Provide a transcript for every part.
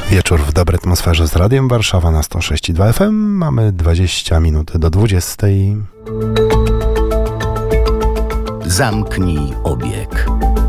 Wieczór w dobrej atmosferze z Radiem Warszawa na 106,2 FM. Mamy 20 minut do 20. Zamknij obieg.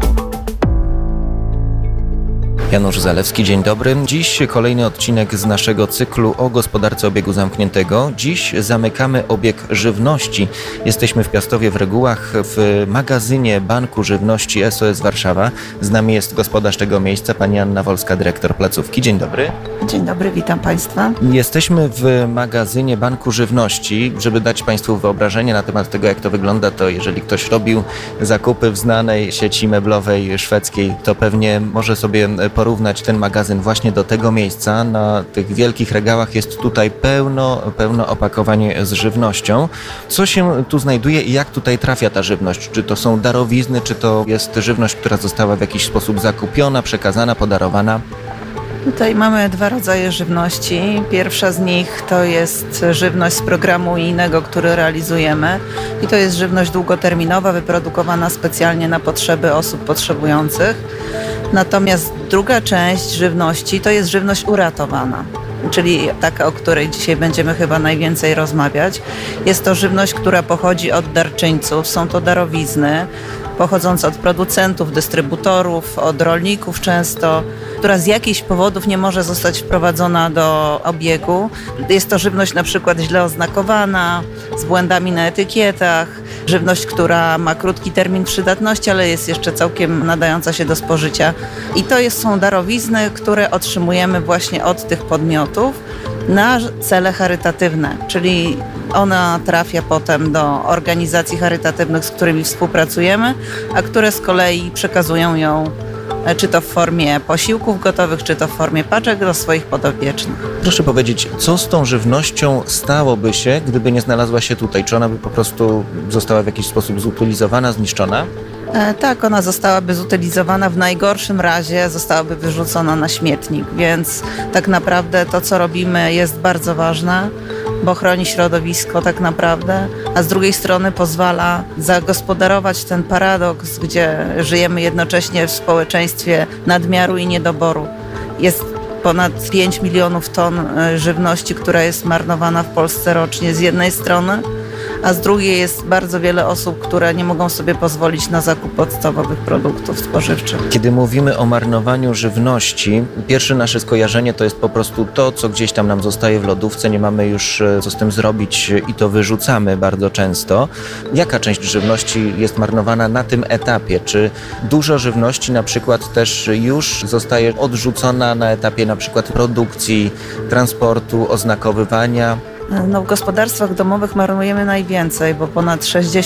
Janusz Zalewski, dzień dobry. Dziś kolejny odcinek z naszego cyklu o gospodarce obiegu zamkniętego. Dziś zamykamy obieg żywności. Jesteśmy w Piastowie w Regułach w magazynie Banku Żywności SOS Warszawa. Z nami jest gospodarz tego miejsca, pani Anna Wolska, dyrektor placówki. Dzień dobry. Dzień dobry, witam Państwa. Jesteśmy w magazynie Banku Żywności. Żeby dać Państwu wyobrażenie na temat tego, jak to wygląda, to jeżeli ktoś robił zakupy w znanej sieci meblowej szwedzkiej, to pewnie może sobie porównać ten magazyn właśnie do tego miejsca. Na tych wielkich regałach jest tutaj pełno opakowań z żywnością. Co się tu znajduje i jak tutaj trafia ta żywność? Czy to są darowizny, czy to jest żywność, która została w jakiś sposób zakupiona, przekazana, podarowana? Tutaj mamy dwa rodzaje żywności. Pierwsza z nich to jest żywność z programu unijnego, który realizujemy. I to jest żywność długoterminowa, wyprodukowana specjalnie na potrzeby osób potrzebujących. Natomiast druga część żywności to jest żywność uratowana, czyli taka, o której dzisiaj będziemy chyba najwięcej rozmawiać. Jest to żywność, która pochodzi od darczyńców, są to darowizny pochodzące od producentów, dystrybutorów, od rolników często, która z jakichś powodów nie może zostać wprowadzona do obiegu. Jest to żywność na przykład źle oznakowana, z błędami na etykietach, żywność, która ma krótki termin przydatności, ale jest jeszcze całkiem nadająca się do spożycia. I to są darowizny, które otrzymujemy właśnie od tych podmiotów na cele charytatywne, czyli ona trafia potem do organizacji charytatywnych, z którymi współpracujemy, a które z kolei przekazują ją czy to w formie posiłków gotowych, czy to w formie paczek do swoich podopiecznych. Proszę powiedzieć, co z tą żywnością stałoby się, gdyby nie znalazła się tutaj? Czy ona by po prostu została w jakiś sposób zutylizowana, zniszczona? Tak, ona zostałaby zutylizowana, w najgorszym razie zostałaby wyrzucona na śmietnik, więc tak naprawdę to, co robimy, jest bardzo ważne, bo chroni środowisko tak naprawdę, a z drugiej strony pozwala zagospodarować ten paradoks, gdzie żyjemy jednocześnie w społeczeństwie nadmiaru i niedoboru. Jest ponad 5 milionów ton żywności, która jest marnowana w Polsce rocznie z jednej strony, a z drugiej jest bardzo wiele osób, które nie mogą sobie pozwolić na zakup podstawowych produktów spożywczych. Kiedy mówimy o marnowaniu żywności, pierwsze nasze skojarzenie to jest po prostu to, co gdzieś tam nam zostaje w lodówce, nie mamy już co z tym zrobić i to wyrzucamy bardzo często. Jaka część żywności jest marnowana na tym etapie? Czy dużo żywności na przykład też już zostaje odrzucona na etapie na przykład produkcji, transportu, oznakowywania? W gospodarstwach domowych marnujemy najwięcej, bo ponad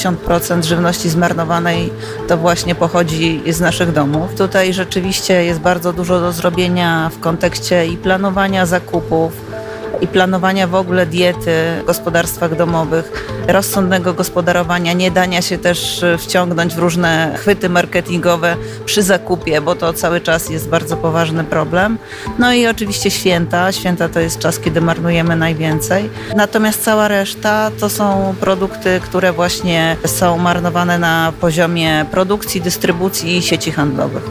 60% żywności zmarnowanej to właśnie pochodzi z naszych domów. Tutaj rzeczywiście jest bardzo dużo do zrobienia w kontekście i planowania zakupów, i planowania w ogóle diety w gospodarstwach domowych, rozsądnego gospodarowania, nie dania się też wciągnąć w różne chwyty marketingowe przy zakupie, bo to cały czas jest bardzo poważny problem. No i oczywiście święta. Święta to jest czas, kiedy marnujemy najwięcej. Natomiast cała reszta to są produkty, które właśnie są marnowane na poziomie produkcji, dystrybucji i sieci handlowych.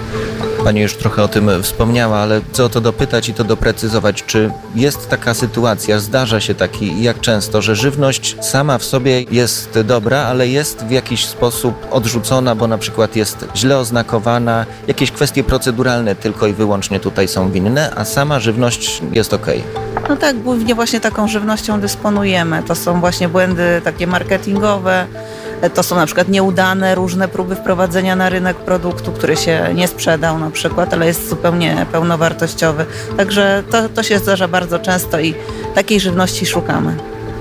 Pani już trochę o tym wspomniała, ale chcę o to dopytać i to doprecyzować. Czy jest taka sytuacja, zdarza się taki, jak często, że żywność sama w sobie jest dobra, ale jest w jakiś sposób odrzucona, bo na przykład jest źle oznakowana, jakieś kwestie proceduralne tylko i wyłącznie tutaj są winne, a sama żywność jest okej? No tak, głównie właśnie taką żywnością dysponujemy. To są właśnie błędy takie marketingowe. To są na przykład nieudane różne próby wprowadzenia na rynek produktu, który się nie sprzedał na przykład, ale jest zupełnie pełnowartościowy. Także to się zdarza bardzo często i takiej żywności szukamy.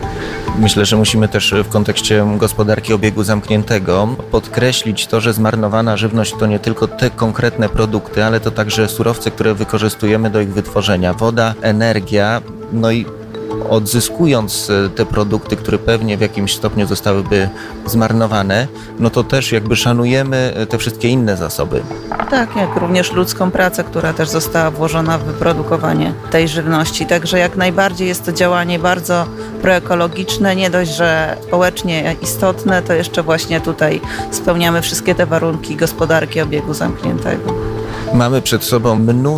Myślę, że musimy też w kontekście gospodarki obiegu zamkniętego podkreślić to, że zmarnowana żywność to nie tylko te konkretne produkty, ale to także surowce, które wykorzystujemy do ich wytworzenia. Woda, energia, no i odzyskując te produkty, które pewnie w jakimś stopniu zostałyby zmarnowane, no to też jakby szanujemy te wszystkie inne zasoby. Tak, jak również ludzką pracę, która też została włożona w wyprodukowanie tej żywności. Także jak najbardziej jest to działanie bardzo proekologiczne, nie dość, że społecznie istotne, to jeszcze właśnie tutaj spełniamy wszystkie te warunki gospodarki obiegu zamkniętego. Mamy przed sobą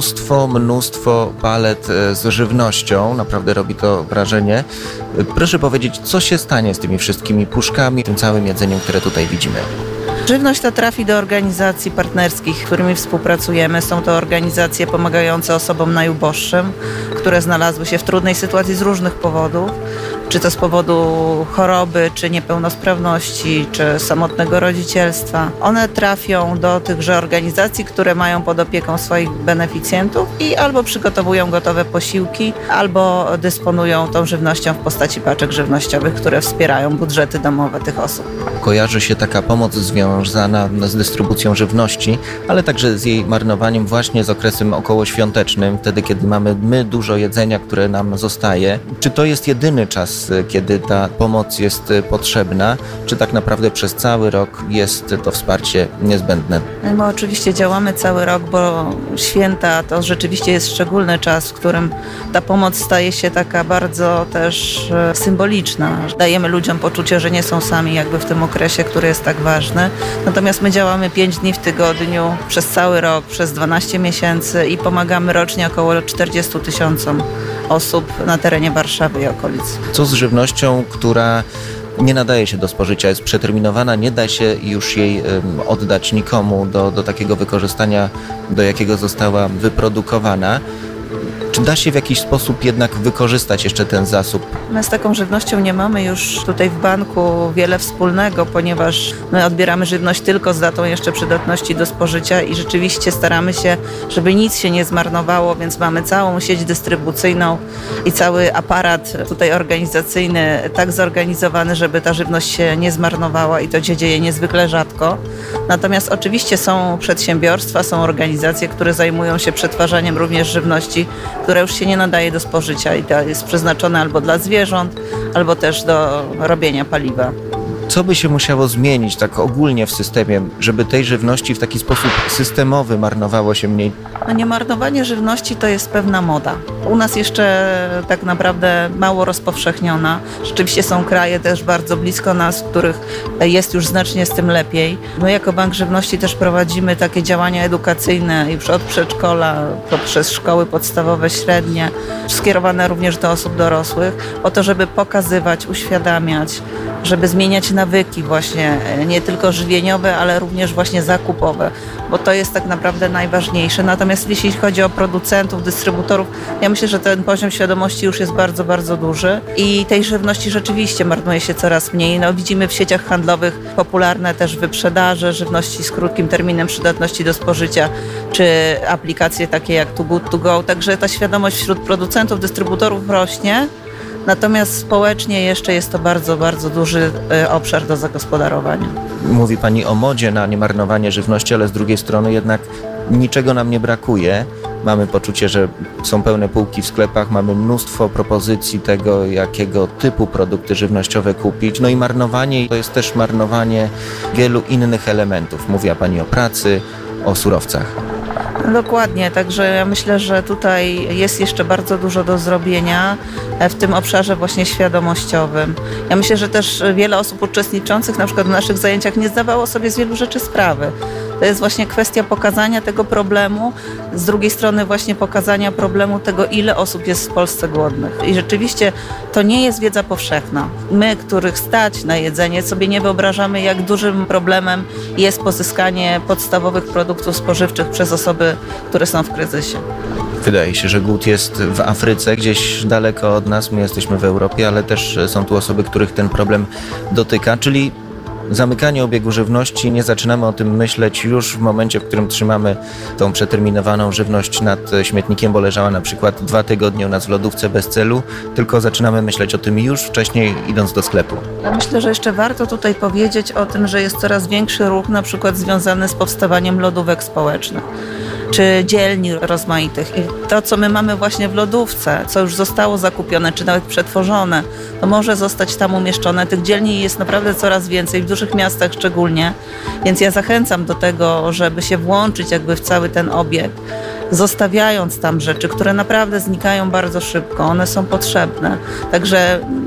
mnóstwo palet z żywnością. Naprawdę robi to wrażenie. Proszę powiedzieć, co się stanie z tymi wszystkimi puszkami, tym całym jedzeniem, które tutaj widzimy? Żywność ta trafi do organizacji partnerskich, z którymi współpracujemy. Są to organizacje pomagające osobom najuboższym, które znalazły się w trudnej sytuacji z różnych powodów. Czy to z powodu choroby, czy niepełnosprawności, czy samotnego rodzicielstwa. One trafią do tychże organizacji, które mają pod opieką swoich beneficjentów i albo przygotowują gotowe posiłki, albo dysponują tą żywnością w postaci paczek żywnościowych, które wspierają budżety domowe tych osób. Kojarzy się taka pomoc związana z dystrybucją żywności, ale także z jej marnowaniem właśnie z okresem okołoświątecznym, wtedy kiedy mamy dużo jedzenia, które nam zostaje. Czy to jest jedyny czas, kiedy ta pomoc jest potrzebna, czy tak naprawdę przez cały rok jest to wsparcie niezbędne? My oczywiście działamy cały rok, bo święta to rzeczywiście jest szczególny czas, w którym ta pomoc staje się taka bardzo też symboliczna. Dajemy ludziom poczucie, że nie są sami jakby w tym okresie, który jest tak ważny. Natomiast my działamy 5 dni w tygodniu, przez cały rok, przez 12 miesięcy i pomagamy rocznie około 40 000 osób na terenie Warszawy i okolic. Co z żywnością, która nie nadaje się do spożycia, jest przeterminowana, nie da się już jej oddać nikomu do takiego wykorzystania, do jakiego została wyprodukowana? Czy da się w jakiś sposób jednak wykorzystać jeszcze ten zasób? My z taką żywnością nie mamy już tutaj w banku wiele wspólnego, ponieważ my odbieramy żywność tylko z datą jeszcze przydatności do spożycia i rzeczywiście staramy się, żeby nic się nie zmarnowało, więc mamy całą sieć dystrybucyjną i cały aparat tutaj organizacyjny tak zorganizowany, żeby ta żywność się nie zmarnowała i to się dzieje niezwykle rzadko. Natomiast oczywiście są przedsiębiorstwa, są organizacje, które zajmują się przetwarzaniem również żywności, która już się nie nadaje do spożycia i to jest przeznaczone albo dla zwierząt, albo też do robienia paliwa. Co by się musiało zmienić tak ogólnie w systemie, żeby tej żywności w taki sposób systemowy marnowało się mniej? No nie marnowanie żywności to jest pewna moda. U nas jeszcze tak naprawdę mało rozpowszechniona. Rzeczywiście są kraje też bardzo blisko nas, w których jest już znacznie z tym lepiej. My jako Bank Żywności też prowadzimy takie działania edukacyjne już od przedszkola, poprzez szkoły podstawowe, średnie, skierowane również do osób dorosłych, po to, żeby pokazywać, uświadamiać, żeby zmieniać nawyki właśnie, nie tylko żywieniowe, ale również właśnie zakupowe, bo to jest tak naprawdę najważniejsze. Natomiast jeśli chodzi o producentów, dystrybutorów, ja myślę, że ten poziom świadomości już jest bardzo, bardzo duży i tej żywności rzeczywiście marnuje się coraz mniej. No, widzimy w sieciach handlowych popularne też wyprzedaże żywności z krótkim terminem przydatności do spożycia, czy aplikacje takie jak Too Good To Go, także ta świadomość wśród producentów, dystrybutorów rośnie. Natomiast społecznie jeszcze jest to bardzo, bardzo duży obszar do zagospodarowania. Mówi Pani o modzie na niemarnowanie żywności, ale z drugiej strony jednak niczego nam nie brakuje. Mamy poczucie, że są pełne półki w sklepach, mamy mnóstwo propozycji tego, jakiego typu produkty żywnościowe kupić. No i marnowanie to jest też marnowanie wielu innych elementów. Mówiła Pani o pracy, o surowcach. Dokładnie, także ja myślę, że tutaj jest jeszcze bardzo dużo do zrobienia w tym obszarze właśnie świadomościowym. Ja myślę, że też wiele osób uczestniczących na przykład w naszych zajęciach nie zdawało sobie z wielu rzeczy sprawy. To jest właśnie kwestia pokazania tego problemu, z drugiej strony właśnie pokazania problemu tego, ile osób jest w Polsce głodnych. I rzeczywiście to nie jest wiedza powszechna. My, których stać na jedzenie, sobie nie wyobrażamy, jak dużym problemem jest pozyskanie podstawowych produktów spożywczych przez osoby, które są w kryzysie. Wydaje się, że głód jest w Afryce, gdzieś daleko od nas. My jesteśmy w Europie, ale też są tu osoby, których ten problem dotyka, czyli zamykanie obiegu żywności, nie zaczynamy o tym myśleć już w momencie, w którym trzymamy tą przeterminowaną żywność nad śmietnikiem, bo leżała na przykład 2 tygodnie u nas w lodówce bez celu, tylko zaczynamy myśleć o tym już wcześniej, idąc do sklepu. Ja myślę, że jeszcze warto tutaj powiedzieć o tym, że jest coraz większy ruch na przykład związany z powstawaniem lodówek społecznych czy dzielni rozmaitych. I to, co my mamy właśnie w lodówce, co już zostało zakupione, czy nawet przetworzone, to może zostać tam umieszczone. Tych dzielni jest naprawdę coraz więcej, w dużych miastach szczególnie, więc ja zachęcam do tego, żeby się włączyć jakby w cały ten obieg, zostawiając tam rzeczy, które naprawdę znikają bardzo szybko, one są potrzebne. Także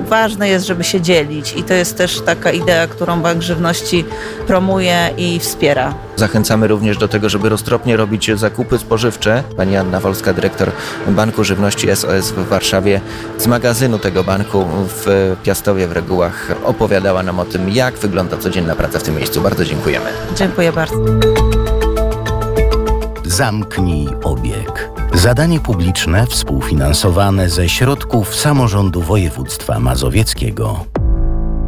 ważne jest, żeby się dzielić i to jest też taka idea, którą Bank Żywności promuje i wspiera. Zachęcamy również do tego, żeby roztropnie robić zakupy spożywcze. Pani Anna Wolska, dyrektor Banku Żywności SOS w Warszawie, z magazynu tego banku w Piastowie w Regułach opowiadała nam o tym, jak wygląda codzienna praca w tym miejscu. Bardzo dziękujemy. Dziękuję bardzo. Zamknij obieg. Zadanie publiczne współfinansowane ze środków samorządu województwa mazowieckiego.